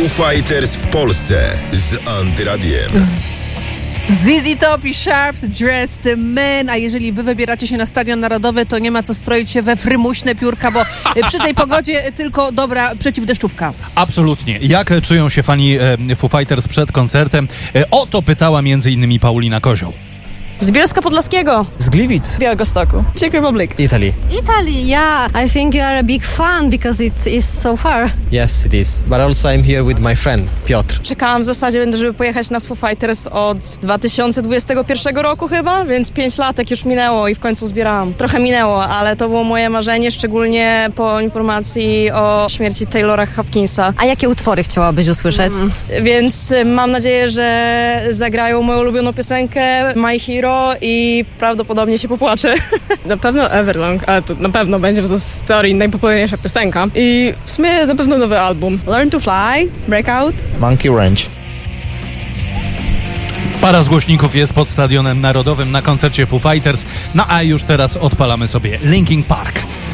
Foo Fighters w Polsce z Antyradiem. ZZ Top i Sharp, Dressed Man. A jeżeli wy wybieracie się na Stadion Narodowy, to nie ma co stroić się we frymuśne piórka, bo przy tej pogodzie tylko dobra przeciwdeszczówka. Absolutnie. Jak czują się fani Foo Fighters przed koncertem? O to pytała m.in. Paulina Kozioł. Z Bielska Podlaskiego. Z Gliwic. Białegostoku. Czech Republic. Italy. Italy, yeah. I think you are a big fan because it is so far. Yes, it is. But also I'm here with my friend, Piotr. Czekałam w zasadzie, żeby pojechać na Foo Fighters od 2021 roku chyba, więc 5 latek już minęło i w końcu zbierałam. Trochę minęło, ale to było moje marzenie, szczególnie po informacji o śmierci Taylora Hawkinsa. A jakie utwory chciałabyś usłyszeć? Więc mam nadzieję, że zagrają moją ulubioną piosenkę My Hero i prawdopodobnie się popłaczę. Na pewno Everlong, ale to na pewno będzie, bo to z teorii najpopularniejsza piosenka. I w sumie na pewno nowy album. Learn to Fly, Breakout. Monkey Ranch. Para z głośników jest pod Stadionem Narodowym na koncercie Foo Fighters. No a już teraz odpalamy sobie Linkin Park.